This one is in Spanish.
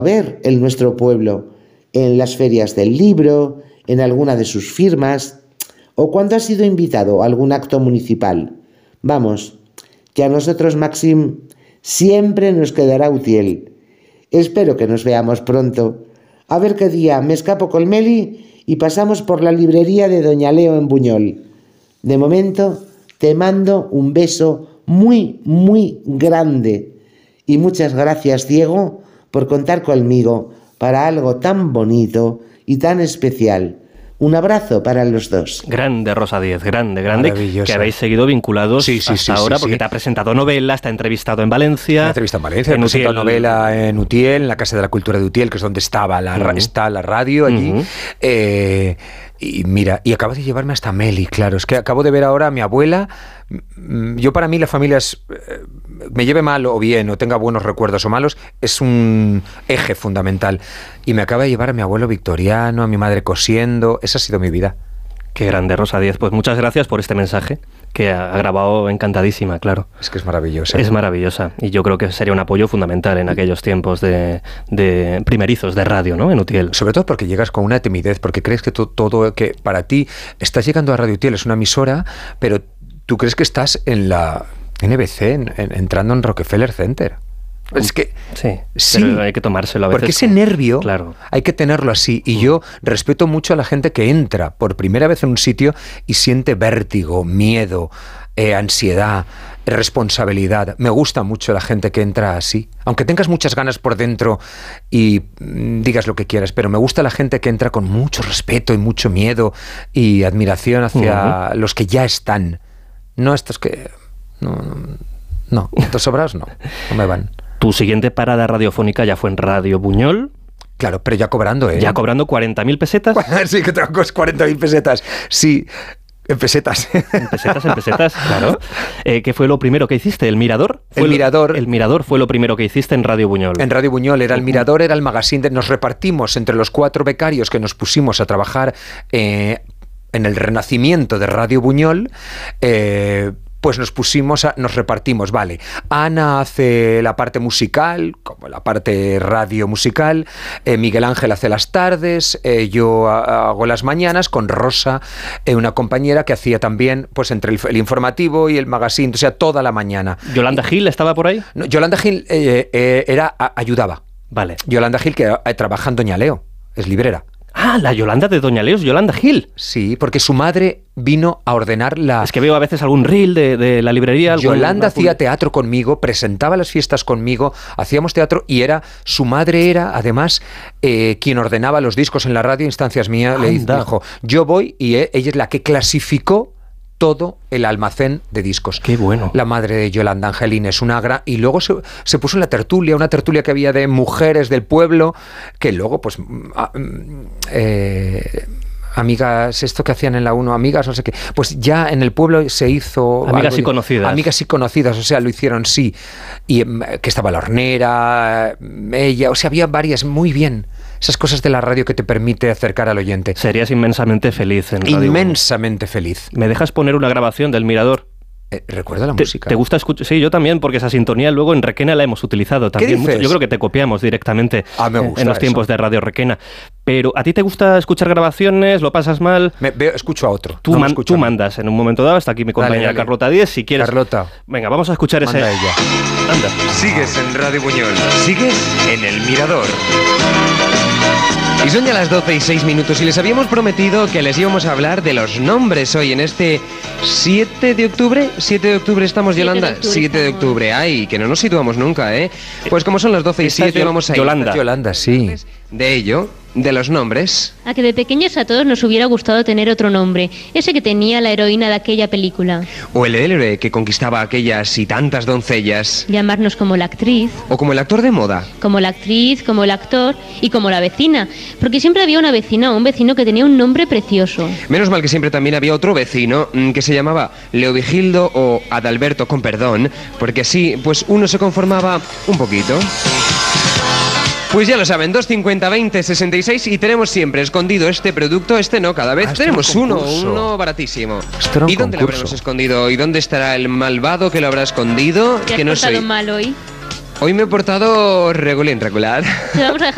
ver en nuestro pueblo, en las ferias del libro, en alguna de sus firmas o cuando ha sido invitado a algún acto municipal. Vamos, que a nosotros, Maxim, siempre nos quedará Utiel. Espero que nos veamos pronto. A ver qué día me escapo con Meli y pasamos por la librería de Doña Leo en Buñol. De momento, te mando un beso muy, muy grande. Y muchas gracias, Diego, por contar conmigo para algo tan bonito y tan especial. Un abrazo para los dos. Grande, Rosa Díez, grande, que habéis seguido vinculados hasta ahora, porque te ha presentado novelas, te ha entrevistado en Valencia. Me ha entrevistado en Valencia, he presentado novela en Utiel, en la Casa de la Cultura de Utiel, que es donde estaba está la radio allí. Y mira, y acabo de llevarme hasta Meli, claro, es que acabo de ver ahora a mi abuela. Yo, para mí, la familia es, me lleve mal o bien, o tenga buenos recuerdos o malos, es un eje fundamental. Y me acaba de llevar a mi abuelo victoriano, a mi madre cosiendo. Esa ha sido mi vida. Qué grande, Rosa Díez. Pues muchas gracias por este mensaje, que ha grabado encantadísima, claro. Es que es maravillosa. Es maravillosa. Y yo creo que sería un apoyo fundamental en aquellos tiempos de primerizos de radio, ¿no? En Utiel. Sobre todo porque llegas con una timidez, porque crees que todo, que para ti estás llegando a Radio Utiel, es una emisora, pero tú crees que estás en la NBC, entrando en Rockefeller Center. Es que sí, pero hay que tomárselo a veces. Porque ese nervio hay que tenerlo así. Y yo respeto mucho a la gente que entra por primera vez en un sitio y siente vértigo, miedo, ansiedad, responsabilidad. Me gusta mucho la gente que entra así. Aunque tengas muchas ganas por dentro y digas lo que quieras, pero me gusta la gente que entra con mucho respeto y mucho miedo y admiración hacia los que ya están. No estos que... No, estos sobrados no me van. Tu siguiente parada radiofónica ya fue en Radio Buñol. Claro, pero ya cobrando, ¿eh? ¿Ya cobrando 40.000 pesetas? Sí, que tengo 40.000 pesetas. Sí, en pesetas. En pesetas, claro. ¿Qué fue lo primero que hiciste? ¿El Mirador? El Mirador fue lo primero que hiciste en Radio Buñol. En Radio Buñol era el Mirador, era el magazine. Nos repartimos entre los 4 becarios que nos pusimos a trabajar en el renacimiento de Radio Buñol. Pues nos repartimos, vale. Ana hace la parte musical, como la parte radio musical, Miguel Ángel hace las tardes, yo hago las mañanas con Rosa, una compañera que hacía también, pues entre el informativo y el magazine, o sea, toda la mañana. ¿Yolanda Gil estaba por ahí? No, Yolanda Gil ayudaba. Vale. Yolanda Gil, que trabaja en Doña Leo, es librera. Ah, la Yolanda de Doña Leo es Yolanda Gil. Sí, porque su madre vino a ordenar la... Es que veo a veces algún reel de la librería. Yolanda hacía teatro conmigo, presentaba las fiestas conmigo, hacíamos teatro y su madre era, además, quien ordenaba los discos en la radio, instancias mías, le dijo, yo voy, y ella es la que clasificó todo el almacén de discos. Qué bueno. La madre de Yolanda Angelín es una gran... Y luego se puso en la tertulia, una tertulia que había de mujeres del pueblo, que luego, pues... amigas, esto que hacían en la 1, amigas, no sé qué, pues ya en el pueblo se hizo... Amigas y conocidas. Amigas y conocidas, o sea, lo hicieron, sí. Y que estaba la hornera, ella, o sea, había varias, muy bien. Esas cosas de la radio que te permite acercar al oyente. Serías inmensamente feliz en Radio Inmensamente feliz. ¿Me dejas poner una grabación del Mirador? Recuerda la música. ¿Te gusta escuchar? Sí, yo también, porque esa sintonía luego en Requena la hemos utilizado también mucho. Yo creo que te copiamos directamente en los tiempos de Radio Requena. Pero ¿a ti te gusta escuchar grabaciones? ¿Lo pasas mal? Escucho a otro. Tú mandas en un momento dado. Está aquí mi compañera dale. Carlota Díez. Si quieres. Carlota. Venga, vamos a escuchar Manda ese. Ella. Anda. Sigues en Radio Buñol. Sigues en El Mirador. Y son ya las 12:06 y les habíamos prometido que les íbamos a hablar de los nombres hoy en este 7 de octubre. 7 de octubre estamos, Yolanda. 7 de octubre. Ay, que no nos situamos nunca, ¿eh? Pues como son las 12:07 vamos a ir. Yolanda, sí. De ello, de los nombres. A que de pequeños a todos nos hubiera gustado tener otro nombre, ese que tenía la heroína de aquella película. O el héroe que conquistaba a aquellas y tantas doncellas. Llamarnos como la actriz. O como el actor de moda. Como la actriz, como el actor y como la vecina. Porque siempre había una vecina o un vecino que tenía un nombre precioso. Menos mal que siempre también había otro vecino que se llamaba Leovigildo o Adalberto, con perdón, porque así pues uno se conformaba un poquito. Pues ya lo saben, 250 20 66 y tenemos siempre escondido este producto, cada vez tenemos uno baratísimo. ¿Y dónde lo habremos escondido? ¿Y dónde estará el malvado que lo habrá escondido? ¿Te has portado mal hoy? Hoy me he portado regular. Te vamos a dejar